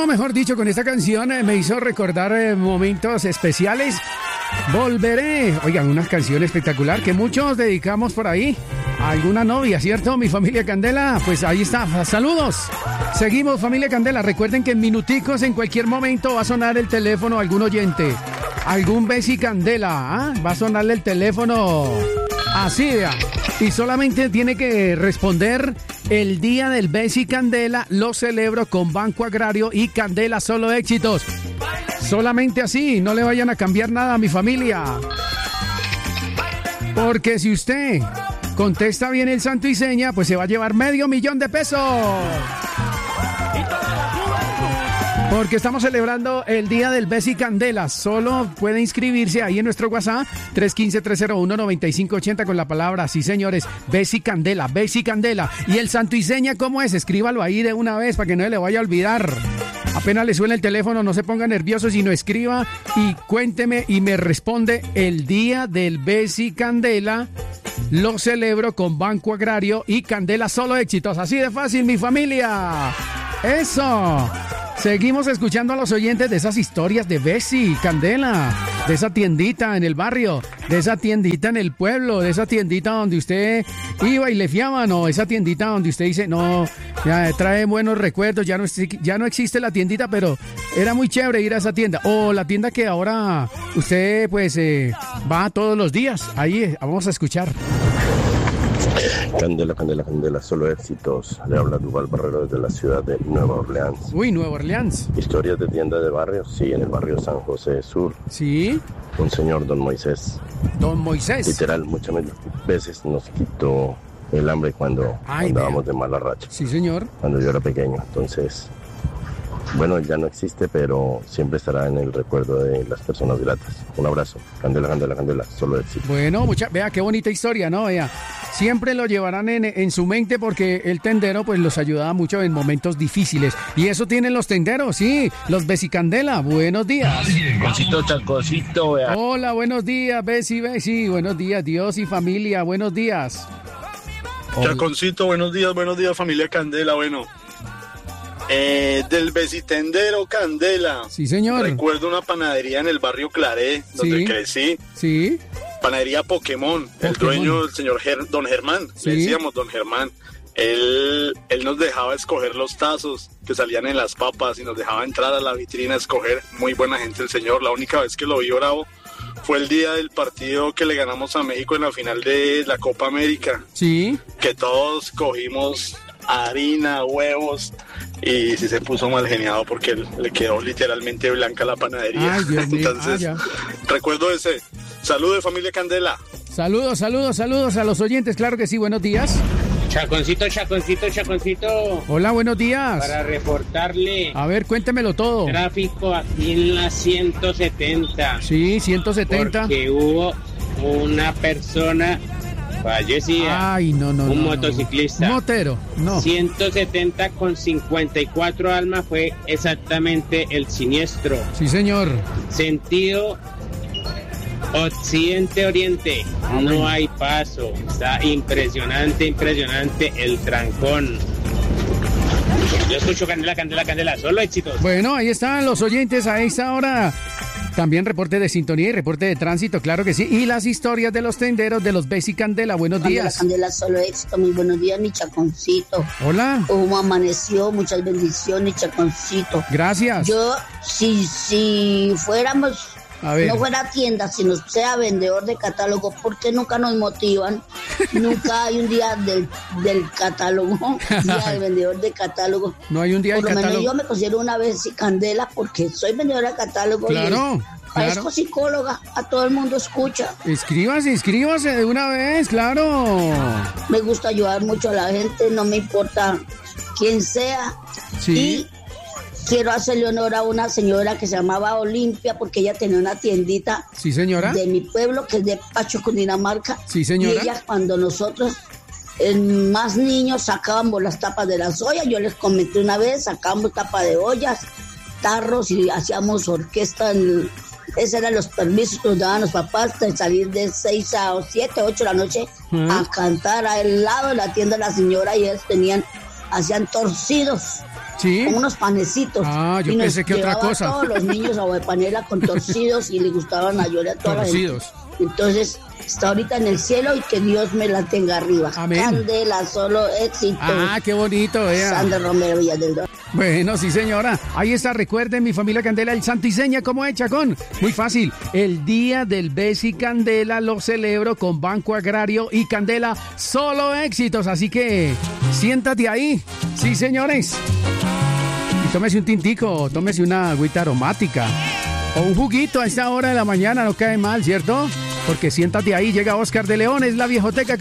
mejor dicho, con esta canción me hizo recordar momentos especiales. Volveré. Oigan, una canción espectacular que muchos dedicamos por ahí a alguna novia, ¿cierto? Mi familia Candela, pues ahí está. Saludos. Seguimos, familia Candela. Recuerden que en minuticos, en cualquier momento, va a sonar el teléfono a algún oyente. Algún Besi Candela, ¿ah? Va a sonarle el teléfono así, vea. Y solamente tiene que responder: el día del Besi Candela lo celebro con Banco Agrario y Candela Solo Éxitos. Solamente así, no le vayan a cambiar nada a mi familia. Porque si usted contesta bien el santo y seña, pues se va a llevar $500,000 de pesos. Porque estamos celebrando el día del Besi Candela. Solo puede inscribirse ahí en nuestro WhatsApp 315-301-9580 con la palabra, sí señores, Besi Candela, Besi Candela. Y el santo y seña, ¿cómo es? Escríbalo ahí de una vez para que no se le vaya a olvidar. Apenas le suena el teléfono, no se ponga nervioso, sino escriba y cuénteme y me responde: el día del Besi Candela lo celebro con Banco Agrario y Candela Solo Éxitos. Así de fácil, mi familia. ¡Eso! Seguimos escuchando a los oyentes de esas historias de Besi Candela, de esa tiendita en el barrio, de esa tiendita en el pueblo, de esa tiendita donde usted iba y le fiaban, o esa tiendita donde usted dice, no, ya trae buenos recuerdos, ya no existe la tiendita, pero era muy chévere ir a esa tienda. O la tienda que ahora usted pues va todos los días. Ahí vamos a escuchar. Candela, Candela, Candela, Solo Éxitos. Le habla Duval Barrero desde la ciudad de Nueva Orleans. Uy, Nueva Orleans. Historias de tienda de barrio, sí, en el barrio San José Sur. Sí. Un señor, don Moisés. Don Moisés. Literal, muchas veces nos quitó el hambre cuando andábamos de mala racha. Sí, señor. Cuando yo era pequeño. Entonces, bueno, ya no existe, pero siempre estará en el recuerdo de las personas gratas. Un abrazo. Candela, Candela, Candela, Solo Éxito. Bueno, vea qué bonita historia, ¿no? Vea, siempre lo llevarán en su mente porque el tendero pues los ayudaba mucho en momentos difíciles. Y eso tienen los tenderos, sí, los Besi Candela. Buenos días. Chaconcito, Chaconcito, vea. Hola, buenos días, Besi. Buenos días, Dios y familia. Buenos días. Chaconcito, buenos días, familia Candela. Bueno, del Besitendero Candela. Sí, señor. Recuerdo una panadería en el barrio Claré, donde crecí. Sí. Panadería Pokémon. El dueño, el señor Don Germán. Sí. Le decíamos Don Germán. Él nos dejaba escoger los tazos que salían en las papas y nos dejaba entrar a la vitrina a escoger. Muy buena gente el señor. La única vez que lo vi bravo fue el día del partido que le ganamos a México en la final de la Copa América. Sí. Que todos cogimos harina, huevos, y sí se puso mal geniado porque le quedó literalmente blanca la panadería. Ay, Dios mío. Entonces, recuerdo ese. Saludos, familia Candela. Saludos a los oyentes, claro que sí, buenos días. Chaconcito. Hola, buenos días. Para reportarle. A ver, cuéntemelo todo. Tráfico aquí en la 170. Sí, 170. Porque hubo una persona fallecida. Ay, no. Un motociclista. Motero, no. 170 con 54 almas fue exactamente el siniestro. Sí, señor. Sentido occidente-oriente. No hay paso. Está impresionante el trancón. Yo escucho Candela. Solo éxitos. Bueno, ahí están los oyentes a esta hora. También reporte de sintonía y reporte de tránsito, claro que sí. Y las historias de los tenderos de los Besi Candela. Buenos días. Candela, Solo Éxito. Muy buenos días, mi Chaconcito. Hola. ¿Cómo amaneció? Muchas bendiciones, Chaconcito. Gracias. Yo, si fuéramos, no fuera tienda, sino sea vendedor de catálogo, ¿por qué nunca nos motivan? Nunca hay un día del catálogo, día del vendedor de catálogo. No hay un día del catálogo. Por lo menos yo me considero una Besi Candela porque soy vendedora de catálogo. Claro. Parezco psicóloga, a todo el mundo escucha. Inscríbase de una vez, claro. Me gusta ayudar mucho a la gente, no me importa quién sea. Sí. Y quiero hacerle honor a una señora que se llamaba Olimpia porque ella tenía una tiendita. Sí, señora. De mi pueblo, que es de Pacho, Cundinamarca. Sí, señora. Y ella, cuando nosotros, más niños, sacábamos las tapas de las ollas, yo les comenté una vez, sacábamos tapas de ollas, tarros y hacíamos orquesta. Esos eran los permisos que nos daban los papás de salir de 6 a 7, 8 de la noche a cantar al lado de la tienda de la señora, y ellos hacían torcidos ¿Sí? con unos panecitos. Ah, yo pensé que otra cosa. A todos los niños a panela con torcidos y le gustaban a llorar a toda torcidos. La gente. Entonces, está ahorita en el cielo y que Dios me la tenga arriba. Amén. Candela, solo éxito. Ah, qué bonito, vea. Sandra Romero Villadel. Bueno, sí, señora. Ahí está, recuerden, mi familia Candela, el santo y seña, ¿cómo es, Chacón? Muy fácil. El día del Besi Candela lo celebro con Banco Agrario y Candela, solo éxitos. Así que, siéntate ahí. Sí, señores. Y tómese un tintico, tómese una agüita aromática. O un juguito a esta hora de la mañana, no cae mal, ¿cierto? Porque siéntate ahí, llega Oscar de León, es la viejoteca.